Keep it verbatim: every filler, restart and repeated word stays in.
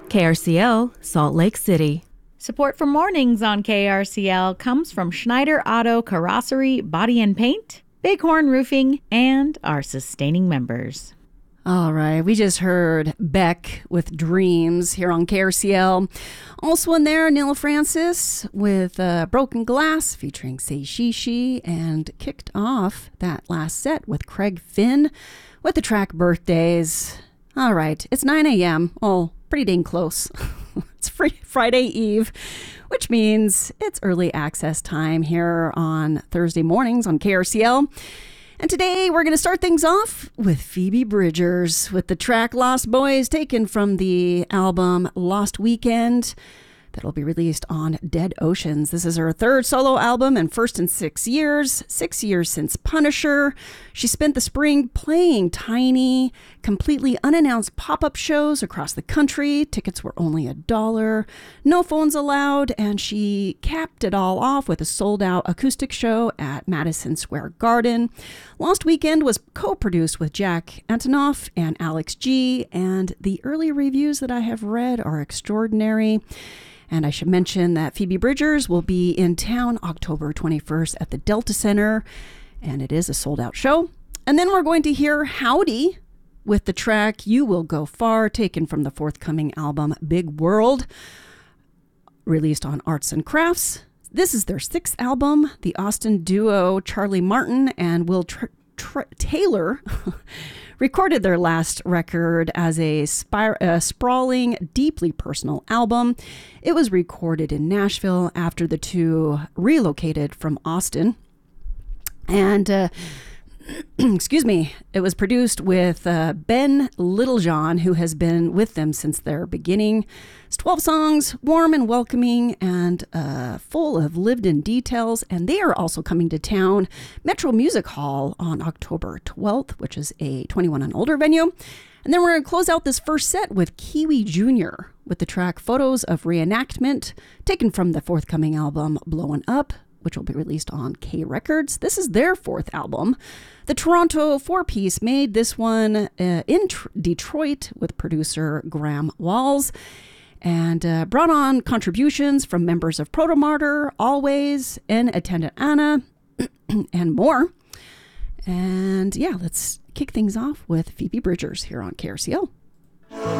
K R C L, Salt Lake City. Support for mornings on K R C L comes from Schneider Auto Carrossery Body and Paint, Bighorn Roofing, and our sustaining members. All right, we just heard Beck with Dreams here on K R C L. Also in there, Neil Francis with uh, Broken Glass featuring Say She She, and kicked off that last set with Craig Finn with the track Birthdays. All right, it's nine a.m. Oh, pretty dang close. It's free Friday Eve, which means it's early access time here on Thursday mornings on K R C L. And today we're going to start things off with Phoebe Bridgers with the track Lost Boys, taken from the album Lost Weekend. That'll be released on Dead Oceans. This is her third solo album and first in six years, six years since Punisher. She spent the spring playing tiny, completely unannounced pop-up shows across the country. Tickets were only a dollar, no phones allowed, and she capped it all off with a sold-out acoustic show at Madison Square Garden. Lost Weekend was co-produced with Jack Antonoff and Alex G, and the early reviews that I have read are extraordinary. And I should mention that Phoebe Bridgers will be in town October twenty-first at the Delta Center, and it is a sold-out show. And then we're going to hear Howdy with the track You Will Go Far, taken from the forthcoming album Big World, released on Arts and Crafts. This is their sixth album. The Austin duo Charlie Martin and Will Tr- Tr- Taylor recorded their last record as a, spir- a sprawling, deeply personal album. It was recorded in Nashville after the two relocated from Austin. And, uh, excuse me, it was produced with uh, Ben Littlejohn, who has been with them since their beginning. It's twelve songs, warm and welcoming, and uh, full of lived-in details. And they are also coming to town, Metro Music Hall, on October twelfth, which is a twenty-one and older venue. And then we're going to close out this first set with Kiwi Junior with the track Photos of Reenactment, taken from the forthcoming album Blowin' Up, which will be released on K Records. This is their fourth album. The Toronto four-piece made this one uh, in tr- Detroit with producer Graham Walls, and uh, brought on contributions from members of Protomartyr, Always, and Attendant Anna, and more. And yeah, let's kick things off with Phoebe Bridgers here on K R C L.